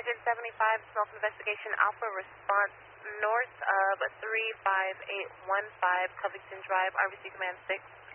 Dragon 75, Smoke Investigation Alpha, response north of 35815 Covington Drive, RBC Command 6.